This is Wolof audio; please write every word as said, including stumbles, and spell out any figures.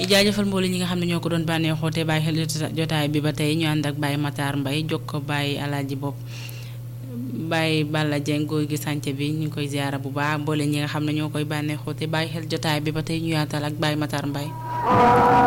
jaajëfal mbooloo ñi nga xam ne ñoo ko doon bànneexoo te bàyyi xel jotaay bi ba tey ñu ànd ak Baye Matar Mbaye jokk ko Baye Alaaji Bopp Baye Balla Dieng góor gi sànce bi ñu ngi koy ziara bu baax mbooloo ñi nga xam ne ñoo koy bànneexoo te bàyyi xel jotaay bi ba tey ñu yaatal ak Baye Matar Mbaye